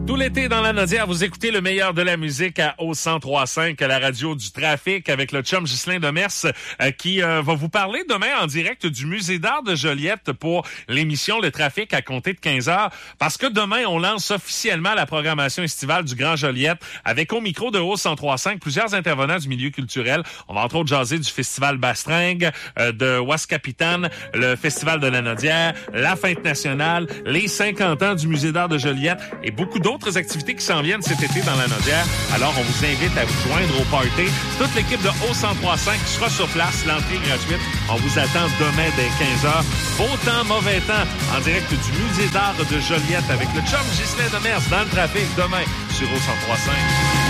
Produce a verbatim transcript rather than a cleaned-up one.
Tout l'été dans la Nodière, vous écoutez le meilleur de la musique à O cent trois cinq, à la radio du trafic, avec le chum Ghislain Demers euh, qui euh, va vous parler demain en direct du Musée d'art de Joliette pour l'émission Le Trafic à compter de quinze heures. Parce que demain, on lance officiellement la programmation estivale du Grand Joliette avec au micro de O cent trois cinq plusieurs intervenants du milieu culturel. On va entre autres jaser du Festival Bastringue, euh, de Ouascapitane, le Festival de la Nodière, la Fête nationale, les cinquante ans du Musée d'art de Joliette et beaucoup d'autres D'autres activités qui s'en viennent cet été dans la Nodière. Alors, on vous invite à vous joindre au party. Toute l'équipe de O cent trois cinq sera sur place. L'entrée est gratuite. On vous attend demain dès quinze heures. Beau temps, mauvais temps, en direct du Musée d'art de Joliette avec le chum Ghislain Demers dans le trafic demain sur O cent trois cinq.